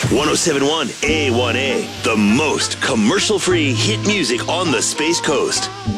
1071 A1A, the most commercial-free hit music on the Space Coast.